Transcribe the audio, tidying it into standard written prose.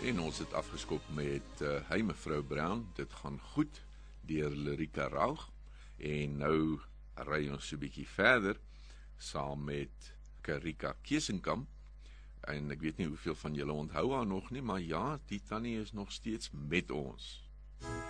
En ons het afgeskop met Hey Mevrou Brown, dit gaan goed, deur Lirika Raug. En nou ry ons so 'n bietjie verder saam met Karika Kesenkamp. En ek weet nie hoeveel van julle onthou haar nog nie, maar ja, die tannie is nog steeds met ons.